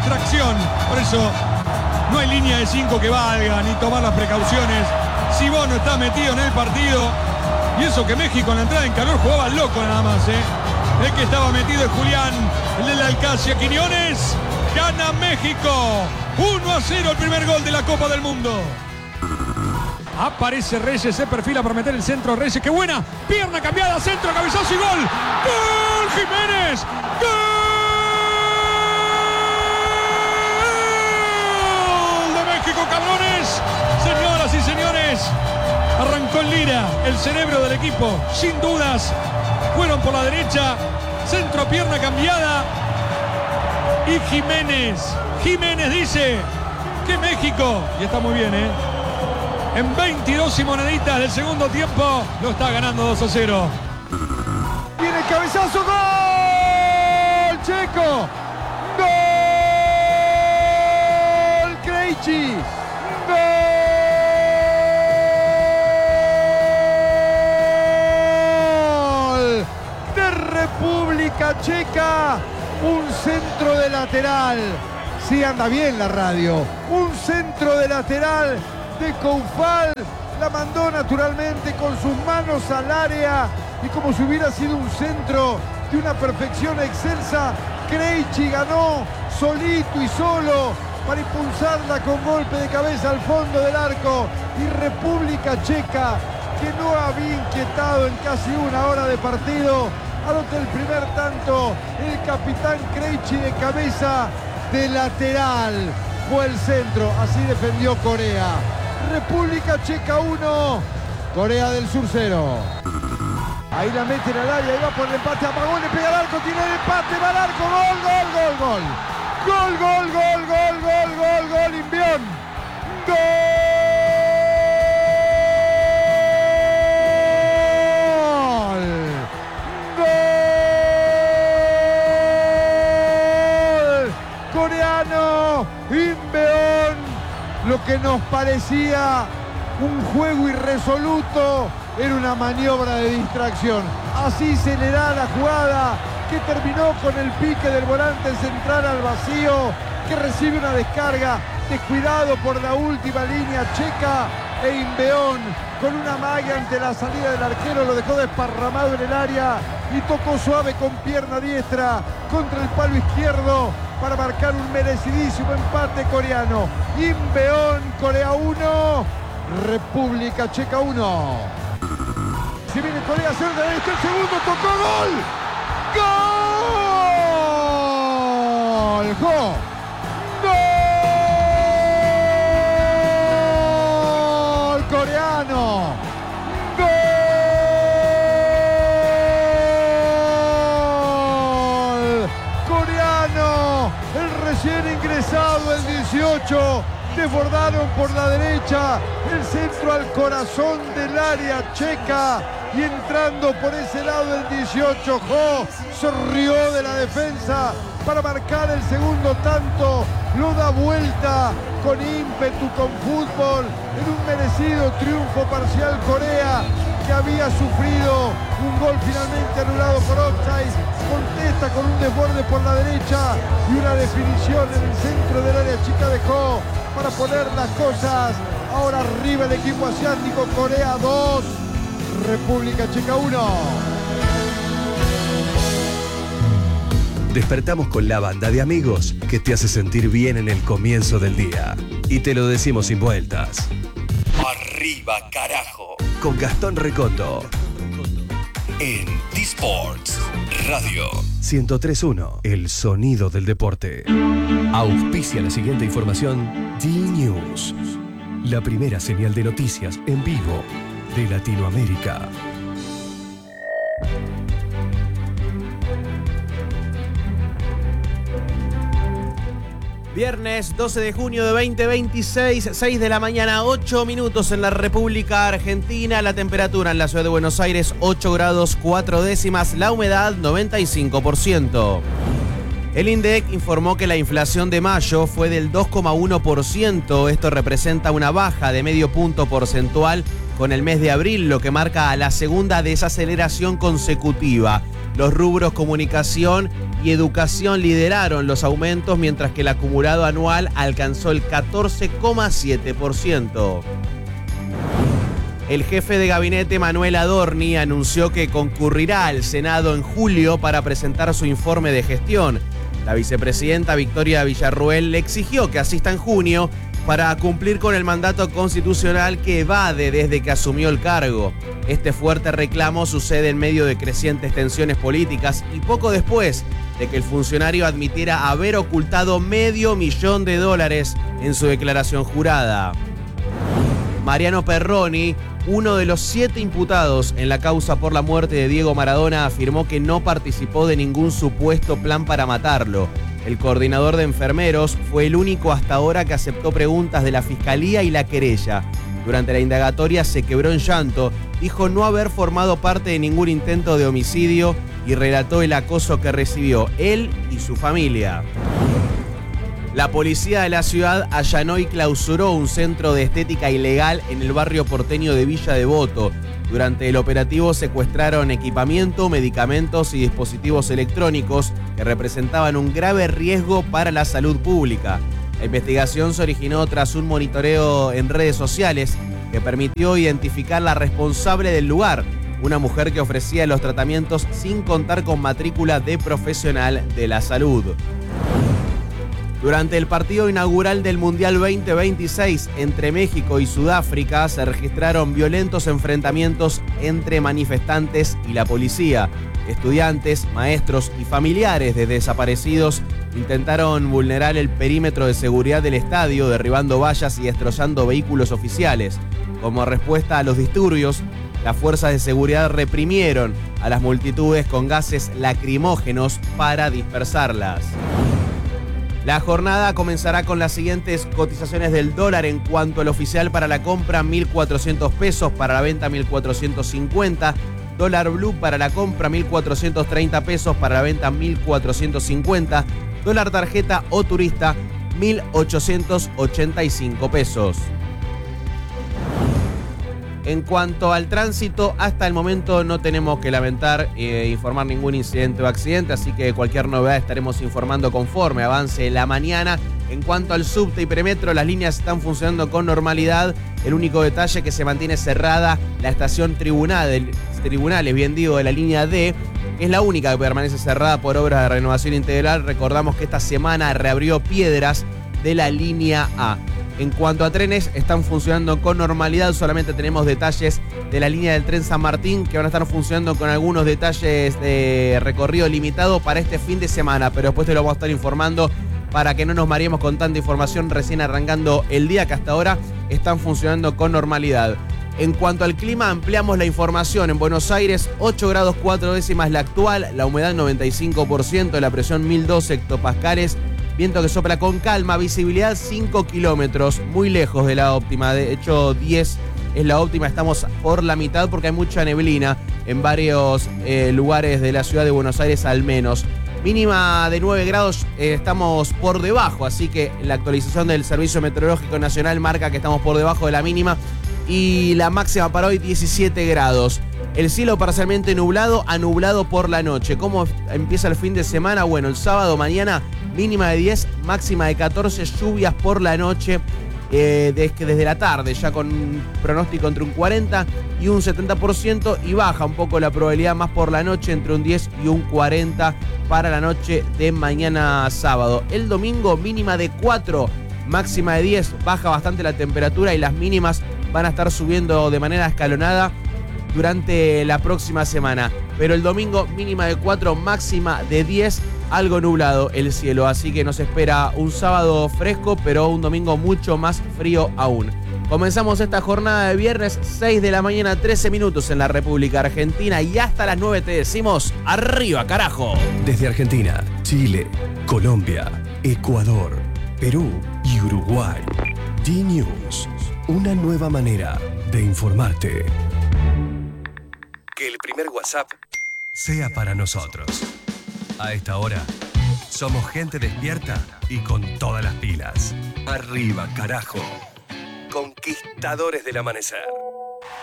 distracción. Por eso no hay línea de 5 que valga, ni tomar las precauciones. Si vos no estás metido en el partido, y eso que México en la entrada en calor jugaba loco nada más, El que estaba metido es Julián, el de la Alcacia Quiñones. Gana México 1-0 el primer gol de la Copa del Mundo. Aparece Reyes, se perfila para meter el centro. Reyes, qué buena, pierna cambiada, centro, cabezazo y gol. ¡Gol, Jiménez! ¡Gol de México, cabrones! Señoras y señores, arrancó en Lira, el cerebro del equipo, sin dudas. Fueron por la derecha, centro, pierna cambiada. Y Jiménez dice que México, y está muy bien, en 22 y moneditas del segundo tiempo, lo está ganando 2-0. Viene el cabezazo, ¡gol! Checo, ¡gol! Krejci, ¡gol! De República Checa, un centro de lateral. Sí, anda bien la radio. Un centro de lateral de Koufal, la mandó naturalmente con sus manos al área y como si hubiera sido un centro de una perfección excelsa, Krejci ganó solito y solo para impulsarla con golpe de cabeza al fondo del arco, y República Checa, que no había inquietado en casi una hora de partido, anota el primer tanto. El capitán Krejci de cabeza, de lateral fue el centro, así defendió Corea. República Checa 1, Corea del Sur 0. Ahí la meten al área, ahí va por el empate, apagó, le pega al arco, tiene el empate, va al arco, gol, Invión. Gol coreano, Inbeón. Lo que nos parecía un juego irresoluto era una maniobra de distracción. Así se le da la jugada, que terminó con el pique del volante central al vacío, que recibe una descarga, descuidado por la última línea checa, e Inbeón, con una magia ante la salida del arquero, lo dejó desparramado en el área y tocó suave con pierna diestra contra el palo izquierdo para marcar un merecidísimo empate coreano. Inbeón, Corea 1, República Checa 1. Si viene Corea, se anda el segundo, tocó, gol. ¡Gol! ¡Gol! ¡Gol coreano! ¡Gol coreano! El recién ingresado, el 18. Desbordaron por la derecha, el centro al corazón del área checa, y entrando por ese lado el 18, Jo se rió de la defensa para marcar el segundo tanto, lo da vuelta con ímpetu, con fútbol, en un merecido triunfo parcial Corea, que había sufrido un gol finalmente anulado por offside. Contesta con un desborde por la derecha y una definición en el centro del área chica de Jo para poner las cosas ahora arriba el equipo asiático. Corea 2, República Checa 1. Despertamos con la banda de amigos que te hace sentir bien en el comienzo del día. Y te lo decimos sin vueltas. ¡Arriba, carajo! Con Gastón Recoto. En T-Sports Radio 103.1, el sonido del deporte. Auspicia la siguiente información D-News, la primera señal de noticias en vivo de Latinoamérica. Viernes 12 de junio de 2026, 6 de la mañana, 8 minutos en la República Argentina. La temperatura en la ciudad de Buenos Aires, 8 grados 4 décimas. La humedad, 95%. El INDEC informó que la inflación de mayo fue del 2,1%. Esto representa una baja de medio punto porcentual con el mes de abril, lo que marca la segunda desaceleración consecutiva. Los rubros comunicación y educación lideraron los aumentos, mientras que el acumulado anual alcanzó el 14,7%. El jefe de gabinete Manuel Adorni anunció que concurrirá al Senado en julio para presentar su informe de gestión. La vicepresidenta Victoria Villarruel le exigió que asista en junio para cumplir con el mandato constitucional que evade desde que asumió el cargo. Este fuerte reclamo sucede en medio de crecientes tensiones políticas y poco después de que el funcionario admitiera haber ocultado $500,000 en su declaración jurada. Mariano Perroni, uno de los 7 imputados en la causa por la muerte de Diego Maradona, afirmó que no participó de ningún supuesto plan para matarlo. El coordinador de enfermeros fue el único hasta ahora que aceptó preguntas de la fiscalía y la querella. Durante la indagatoria se quebró en llanto, dijo no haber formado parte de ningún intento de homicidio y relató el acoso que recibió él y su familia. La policía de la ciudad allanó y clausuró un centro de estética ilegal en el barrio porteño de Villa Devoto. Durante el operativo secuestraron equipamiento, medicamentos y dispositivos electrónicos que representaban un grave riesgo para la salud pública. La investigación se originó tras un monitoreo en redes sociales que permitió identificar la responsable del lugar, una mujer que ofrecía los tratamientos sin contar con matrícula de profesional de la salud. Durante el partido inaugural del Mundial 2026 entre México y Sudáfrica se registraron violentos enfrentamientos entre manifestantes y la policía. Estudiantes, maestros y familiares de desaparecidos intentaron vulnerar el perímetro de seguridad del estadio, derribando vallas y destrozando vehículos oficiales. Como respuesta a los disturbios, las fuerzas de seguridad reprimieron a las multitudes con gases lacrimógenos para dispersarlas. La jornada comenzará con las siguientes cotizaciones del dólar. En cuanto al oficial, para la compra 1.400 pesos, para la venta 1.450. Dólar blue para la compra 1.430 pesos, para la venta 1.450. Dólar tarjeta o turista 1.885 pesos. En cuanto al tránsito, hasta el momento no tenemos que lamentar informar ningún incidente o accidente, así que cualquier novedad estaremos informando conforme avance la mañana. En cuanto al subte y premetro, las líneas están funcionando con normalidad. El único detalle es que se mantiene cerrada la estación Tribunales, bien digo, de la línea D, que es la única que permanece cerrada por obras de renovación integral. Recordamos que esta semana reabrió Piedras de la línea A. En cuanto a trenes, están funcionando con normalidad. Solamente tenemos detalles de la línea del tren San Martín que van a estar funcionando con algunos detalles de recorrido limitado para este fin de semana. Pero después te lo vamos a estar informando para que no nos mareemos con tanta información recién arrancando el día, que hasta ahora están funcionando con normalidad. En cuanto al clima, ampliamos la información. En Buenos Aires, 8 grados 4 décimas la actual, la humedad 95%, la presión 1012 hectopascales. Viento que sopla con calma, visibilidad 5 kilómetros, muy lejos de la óptima. De hecho, 10 es la óptima, estamos por la mitad porque hay mucha neblina en varios lugares de la ciudad de Buenos Aires al menos. Mínima de 9 grados, estamos por debajo, así que la actualización del Servicio Meteorológico Nacional marca que estamos por debajo de la mínima. Y la máxima para hoy 17 grados. El cielo parcialmente nublado, anublado por la noche. ¿Cómo empieza el fin de semana? Bueno, el sábado mañana mínima de 10, máxima de 14, lluvias por la noche, desde la tarde, ya con un pronóstico entre un 40 y un 70%, y baja un poco la probabilidad más por la noche, entre un 10 y un 40 para la noche de mañana sábado. El domingo mínima de 4, máxima de 10, baja bastante la temperatura y las mínimas van a estar subiendo de manera escalonada durante la próxima semana. Pero el domingo mínima de 4, máxima de 10, algo nublado el cielo. Así que nos espera un sábado fresco, pero un domingo mucho más frío aún. Comenzamos esta jornada de viernes, 6 de la mañana, 13 minutos en la República Argentina, y hasta las 9 te decimos ¡arriba, carajo! Desde Argentina, Chile, Colombia, Ecuador, Perú y Uruguay. D-News, una nueva manera de informarte. Que el primer WhatsApp sea para nosotros. A esta hora, somos gente despierta y con todas las pilas. Arriba, carajo. Conquistadores del amanecer.